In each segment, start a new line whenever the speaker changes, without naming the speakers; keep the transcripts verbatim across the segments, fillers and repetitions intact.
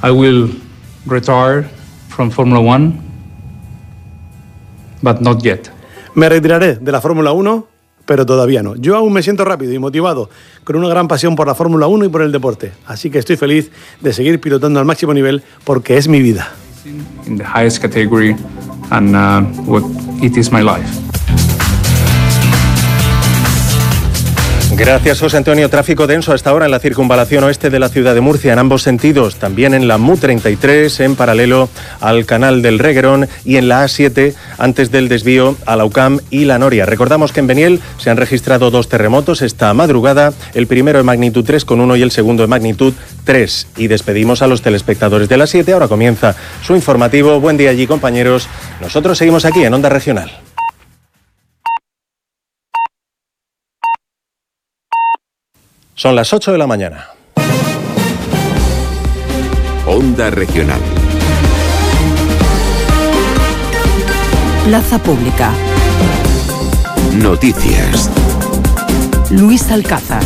I will retire from Formula One, but not yet.
Me retiraré de la Fórmula uno, pero todavía no. Yo aún me siento rápido y motivado, con una gran pasión por la Fórmula uno y por el deporte. Así que estoy feliz de seguir pilotando al máximo nivel porque es mi vida.
In the highest category, and uh, what it is my life.
Gracias, José Antonio. Tráfico denso hasta ahora en la circunvalación oeste de la ciudad de Murcia en ambos sentidos. También en la M U treinta y tres, en paralelo al canal del Reguerón, y en la A siete, antes del desvío a la U C A M y la Noria. Recordamos que en Beniel se han registrado dos terremotos esta madrugada, el primero de magnitud tres coma uno y el segundo de magnitud tres. Y despedimos a los telespectadores de la siete. Ahora comienza su informativo. Buen día allí, compañeros. Nosotros seguimos aquí en Onda Regional. Son las ocho de la mañana.
Onda Regional.
Plaza Pública.
Noticias.
Luis Alcázar.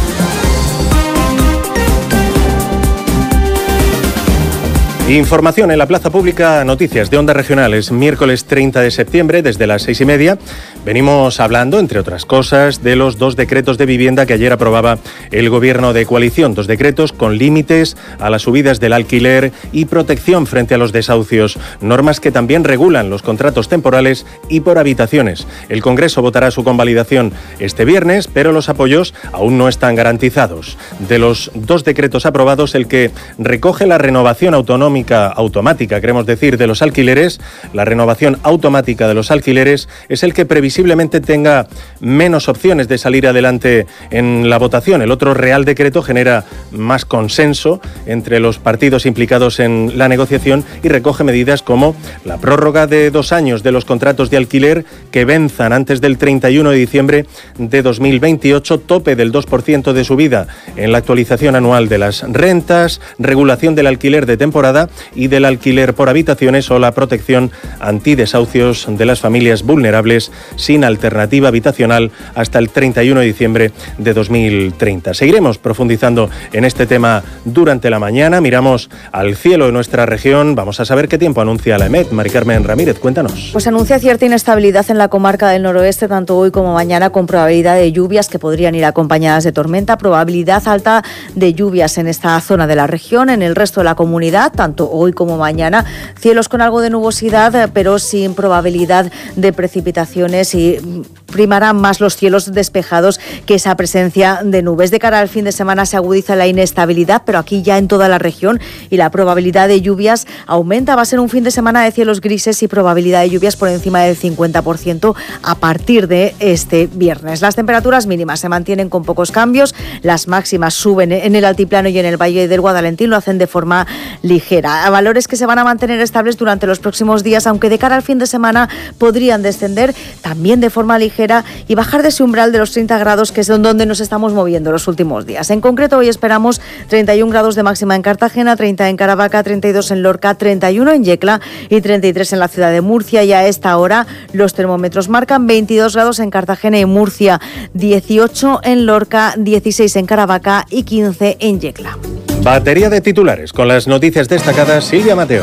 Información en la Plaza Pública, noticias de Onda Regional. Es miércoles treinta de septiembre, desde las seis y media. Venimos hablando, entre otras cosas, de los dos decretos de vivienda que ayer aprobaba el Gobierno de coalición. Dos decretos con límites a las subidas del alquiler y protección frente a los desahucios. Normas que también regulan los contratos temporales y por habitaciones. El Congreso votará su convalidación este viernes, pero los apoyos aún no están garantizados. De los dos decretos aprobados, el que recoge la renovación autonómica automática, queremos decir, de los alquileres, la renovación automática de los alquileres, es el que previsiblemente tenga menos opciones de salir adelante en la votación. El otro Real Decreto genera más consenso entre los partidos implicados en la negociación y recoge medidas como la prórroga de dos años de los contratos de alquiler que venzan antes del treinta y uno de diciembre de dos mil veintiocho, tope del dos por ciento de subida en la actualización anual de las rentas, regulación del alquiler de temporada y del alquiler por habitaciones o la protección antidesahucios de las familias vulnerables sin alternativa habitacional hasta el treinta y uno de diciembre de dos mil treinta. Seguiremos profundizando en este tema durante la mañana. Miramos al cielo de nuestra región. Vamos a saber qué tiempo anuncia la EMET. Mari Carmen Ramírez, cuéntanos.
Pues anuncia cierta inestabilidad en la comarca del noroeste, tanto hoy como mañana, con probabilidad de lluvias que podrían ir acompañadas de tormenta. Probabilidad alta de lluvias en esta zona de la región. En el resto de la comunidad, tanto hoy como mañana, cielos con algo de nubosidad, pero sin probabilidad de precipitaciones, y primarán más los cielos despejados que esa presencia de nubes. De cara al fin de semana se agudiza la inestabilidad, pero aquí ya en toda la región, y la probabilidad de lluvias aumenta. Va a ser un fin de semana de cielos grises y probabilidad de lluvias por encima del cincuenta por ciento a partir de este viernes. Las temperaturas mínimas se mantienen con pocos cambios, las máximas suben en el altiplano y en el Valle del Guadalentín, lo hacen de forma ligera. A valores que se van a mantener estables durante los próximos días, aunque de cara al fin de semana podrían descender también de forma ligera y bajar de ese umbral de los treinta grados, que es donde nos estamos moviendo los últimos días. En concreto, hoy esperamos treinta y un grados de máxima en Cartagena, treinta en Caravaca, treinta y dos en Lorca, treinta y uno en Yecla y treinta y tres en la ciudad de Murcia. Y a esta hora los termómetros marcan veintidós grados en Cartagena y Murcia, dieciocho en Lorca, dieciséis en Caravaca y quince en Yecla.
Batería de titulares con las noticias destacadas. Silvia Mateo.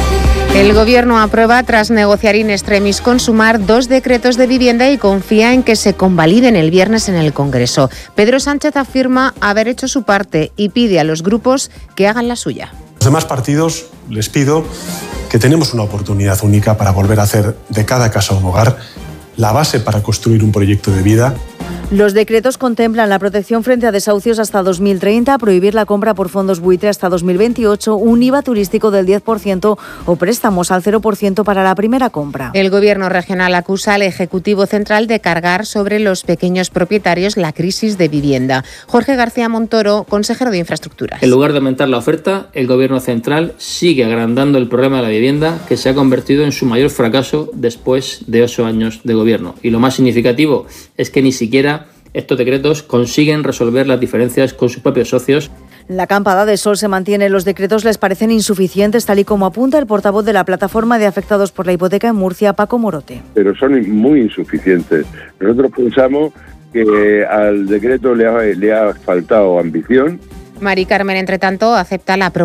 El Gobierno aprueba, tras negociar in extremis con Sumar, dos decretos de vivienda y confía en que se convaliden el viernes en el Congreso. Pedro Sánchez afirma haber hecho su parte y pide a los grupos que hagan la suya.
Los demás partidos les pido que tenemos una oportunidad única para volver a hacer de cada casa un hogar, la base para construir un proyecto de vida.
Los decretos contemplan la protección frente a desahucios hasta dos mil treinta, prohibir la compra por fondos buitre hasta dos mil veintiocho, un I V A turístico del diez por ciento o préstamos al cero por ciento para la primera compra.
El Gobierno regional acusa al Ejecutivo Central de cargar sobre los pequeños propietarios la crisis de vivienda. Jorge García Montoro, consejero de Infraestructuras.
En lugar de aumentar la oferta, el Gobierno central sigue agrandando el problema de la vivienda, que se ha convertido en su mayor fracaso después de ocho años de gobierno. Y lo más significativo es que ni siquiera estos decretos consiguen resolver las diferencias con sus propios socios.
La acampada de Sol se mantiene. Los decretos les parecen insuficientes, tal y como apunta el portavoz de la plataforma de afectados por la hipoteca en Murcia, Paco Morote.
Pero son muy insuficientes. Nosotros pensamos que al decreto le ha, le ha faltado ambición.
Mari Carmen, entre tanto, acepta la propuesta